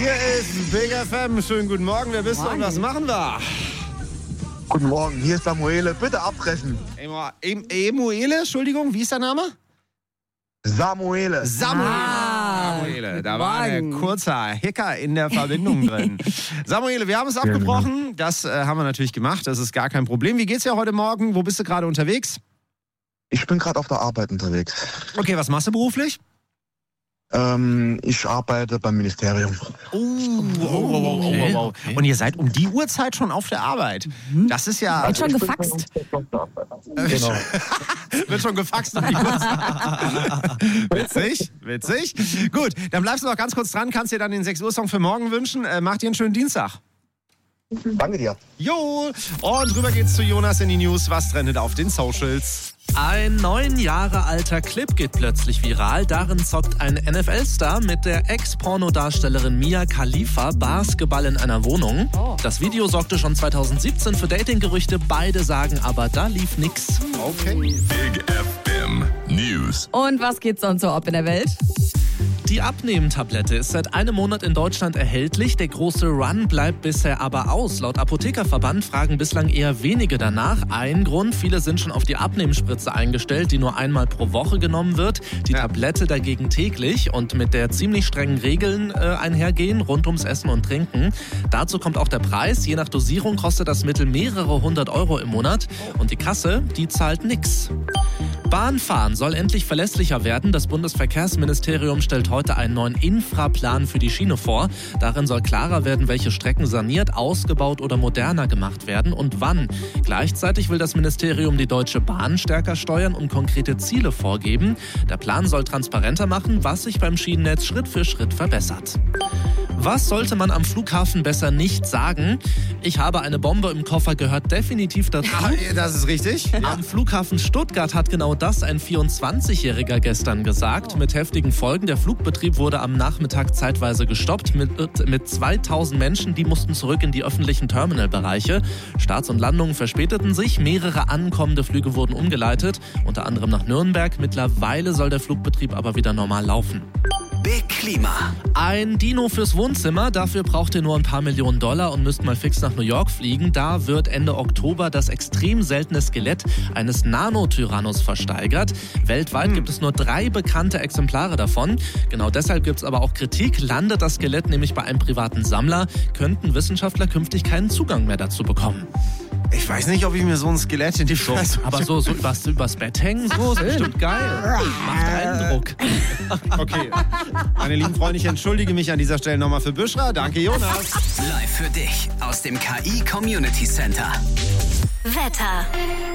Hier ist Big FM. Schönen guten Morgen. Wer bist du und was machen wir? Guten Morgen, hier ist Samuele. Bitte abbrechen. Emuele, Entschuldigung, wie ist der Name? Samuele. Samuele. Da war ein kurzer Hicker in der Verbindung drin. Samuele, wir haben es abgebrochen. Das haben wir natürlich gemacht. Das ist gar kein Problem. Wie geht's dir heute Morgen? Wo bist du gerade unterwegs? Ich bin gerade auf der Arbeit unterwegs. Okay, was machst du beruflich? Ich arbeite beim Ministerium. Oh. Und ihr seid um die Uhrzeit schon auf der Arbeit. Das ist ja... Wird schon gefaxt? Genau. Wird schon gefaxt um die Uhrzeit. Witzig. Gut, dann bleibst du noch ganz kurz dran. Kannst dir dann den 6 Uhr Song für morgen wünschen. Mach dir einen schönen Dienstag. Danke dir. Jo, und rüber geht's zu Jonas in die News. Was trendet auf den Socials? Ein 9 Jahre alter Clip geht plötzlich viral. Darin zockt ein NFL-Star mit der Ex-Pornodarstellerin Mia Khalifa Basketball in einer Wohnung. Das Video sorgte schon 2017 für Dating-Gerüchte. Beide sagen aber, da lief nix. Okay. Big FM News. Und was geht sonst so ab in der Welt? Die Abnehmen-Tablette ist seit einem Monat in Deutschland erhältlich. Der große Run bleibt bisher aber aus. Laut Apothekerverband fragen bislang eher wenige danach. Ein Grund, viele sind schon auf die Abnehmspritze eingestellt, die nur einmal pro Woche genommen wird. Die Tablette dagegen täglich und mit der ziemlich strengen Regeln einhergehen, rund ums Essen und Trinken. Dazu kommt auch der Preis. Je nach Dosierung kostet das Mittel mehrere 100 € im Monat. Und die Kasse, die zahlt nix. Bahnfahren soll endlich verlässlicher werden. Das Bundesverkehrsministerium stellt heute einen neuen Infraplan für die Schiene vor. Darin soll klarer werden, welche Strecken saniert, ausgebaut oder moderner gemacht werden und wann. Gleichzeitig will das Ministerium die Deutsche Bahn stärker steuern und konkrete Ziele vorgeben. Der Plan soll transparenter machen, was sich beim Schienennetz Schritt für Schritt verbessert. Was sollte man am Flughafen besser nicht sagen? Ich habe eine Bombe im Koffer, gehört definitiv dazu. Das ist richtig. Am Flughafen Stuttgart hat genau das ein 24-Jähriger gestern gesagt. Mit heftigen Folgen. Der Flugbetrieb wurde am Nachmittag zeitweise gestoppt. Mit 2000 Menschen, die mussten zurück in die öffentlichen Terminalbereiche. Starts und Landungen verspäteten sich. Mehrere ankommende Flüge wurden umgeleitet. Unter anderem nach Nürnberg. Mittlerweile soll der Flugbetrieb aber wieder normal laufen. Big Klima. Ein Dino fürs Wohnzimmer, dafür braucht ihr nur ein paar Millionen $ und müsst mal fix nach New York fliegen. Da wird Ende Oktober das extrem seltene Skelett eines Nanotyrannos versteigert. Weltweit gibt es nur 3 bekannte Exemplare davon. Genau deshalb gibt es aber auch Kritik. Landet das Skelett nämlich bei einem privaten Sammler, könnten Wissenschaftler künftig keinen Zugang mehr dazu bekommen. Ich weiß nicht, ob ich mir so ein Skelett in die Fresse... Aber so übers Bett hängen, so ist bestimmt geil. Macht Eindruck. Okay. Meine lieben Freunde, ich entschuldige mich an dieser Stelle nochmal für Büschra. Danke, Jonas. Live für dich aus dem KI Community Center. Wetter.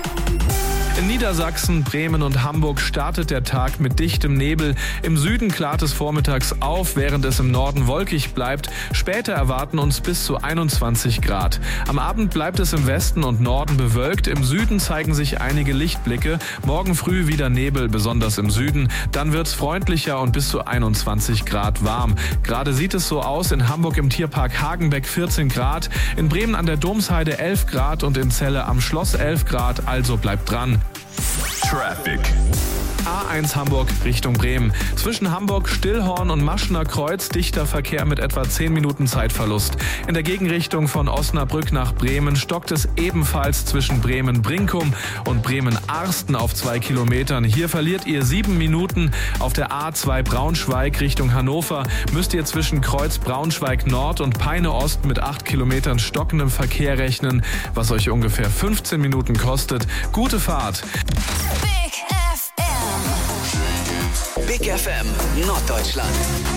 In Niedersachsen, Bremen und Hamburg startet der Tag mit dichtem Nebel. Im Süden klart es vormittags auf, während es im Norden wolkig bleibt. Später erwarten uns bis zu 21 Grad. Am Abend bleibt es im Westen und Norden bewölkt. Im Süden zeigen sich einige Lichtblicke. Morgen früh wieder Nebel, besonders im Süden. Dann wird es freundlicher und bis zu 21 Grad warm. Gerade sieht es so aus: in Hamburg im Tierpark Hagenbeck 14 Grad, in Bremen an der Domsheide 11 Grad und in Celle am Schloss 11 Grad. Also bleibt dran. Traffic. A1 Hamburg Richtung Bremen. Zwischen Hamburg, Stillhorn und Maschner Kreuz dichter Verkehr mit etwa 10 Minuten Zeitverlust. In der Gegenrichtung von Osnabrück nach Bremen stockt es ebenfalls zwischen Bremen-Brinkum und Bremen-Arsten auf 2 Kilometern. Hier verliert ihr 7 Minuten. Auf der A2 Braunschweig Richtung Hannover müsst ihr zwischen Kreuz Braunschweig Nord und Peine Ost mit 8 Kilometern stockendem Verkehr rechnen, was euch ungefähr 15 Minuten kostet. Gute Fahrt! Big FM. Big FM Norddeutschland.